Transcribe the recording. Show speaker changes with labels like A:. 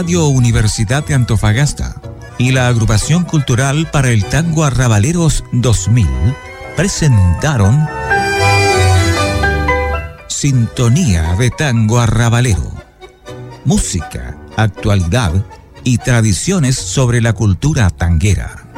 A: Radio Universidad de Antofagasta y la Agrupación Cultural para el Tango Arrabaleros 2000 presentaron Sintonía de Tango Arrabalero. Música, actualidad y tradiciones sobre la cultura tanguera.